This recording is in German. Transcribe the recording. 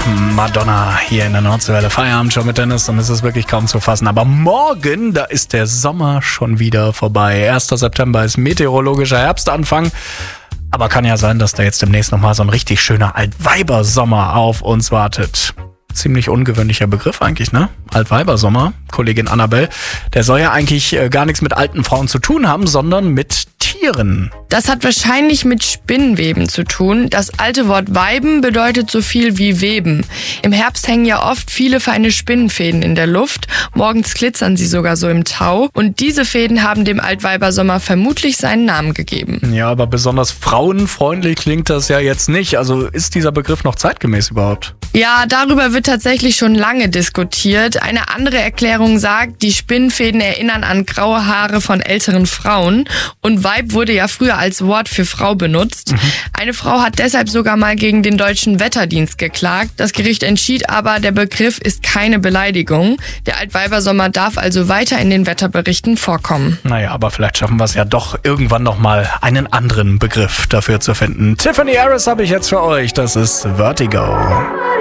Madonna hier in der Nordwelle. Feierabend schon mit Dennis, dann ist es wirklich kaum zu fassen. Aber morgen, da ist der Sommer schon wieder vorbei. 1. September ist meteorologischer Herbstanfang. Aber kann ja sein, dass da jetzt demnächst nochmal so ein richtig schöner Altweibersommer auf uns wartet. Ziemlich ungewöhnlicher Begriff eigentlich, ne? Altweibersommer, Kollegin Annabelle. Der soll ja eigentlich gar nichts mit alten Frauen zu tun haben, sondern mit Tieren. Das hat wahrscheinlich mit Spinnweben zu tun. Das alte Wort Weiben bedeutet so viel wie Weben. Im Herbst hängen ja oft viele feine Spinnenfäden in der Luft. Morgens glitzern sie sogar so im Tau. Und diese Fäden haben dem Altweibersommer vermutlich seinen Namen gegeben. Ja, aber besonders frauenfreundlich klingt das ja jetzt nicht. Also ist dieser Begriff noch zeitgemäß überhaupt? Ja, darüber wird tatsächlich schon lange diskutiert. Eine andere Erklärung sagt, die Spinnenfäden erinnern an graue Haare von älteren Frauen. Und Weib wurde ja früher als Wort für Frau benutzt. Eine Frau hat deshalb sogar mal gegen den Deutschen Wetterdienst geklagt. Das Gericht entschied aber, der Begriff ist keine Beleidigung. Der Altweibersommer darf also weiter in den Wetterberichten vorkommen. Naja, aber vielleicht schaffen wir es ja doch irgendwann nochmal einen anderen Begriff dafür zu finden. Tiffany Harris habe ich jetzt für euch. Das ist Vertigo.